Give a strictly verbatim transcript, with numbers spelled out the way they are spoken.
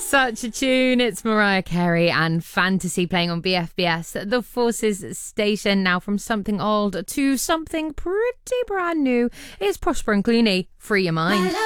Such a tune. It's Mariah Carey and Fantasy playing on B F B S, the Forces station. Now from something old to something pretty brand new. It's Prosper and Clooney, Free Your Mind.